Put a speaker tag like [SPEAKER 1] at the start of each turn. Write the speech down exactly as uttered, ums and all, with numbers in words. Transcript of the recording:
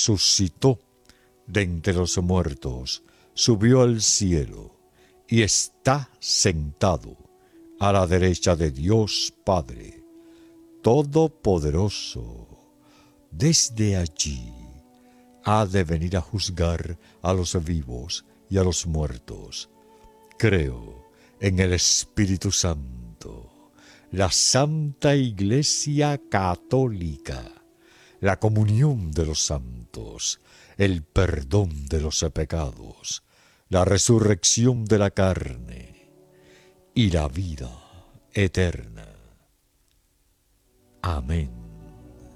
[SPEAKER 1] resucitó de entre los muertos, subió al cielo y está sentado a la derecha de Dios Padre Todopoderoso. Desde allí ha de venir a juzgar a los vivos y a los muertos. Creo en el Espíritu Santo, la Santa Iglesia Católica, la comunión de los santos, el perdón de los pecados, la resurrección de la carne y la vida eterna. Amén.